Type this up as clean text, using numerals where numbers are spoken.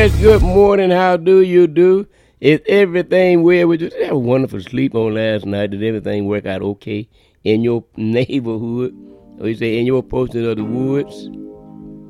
Yes, good morning. How do you do? Is everything well with you? Did you have a wonderful sleep on last night? Did everything work out okay in your neighborhood? Or you say in your portion of the woods?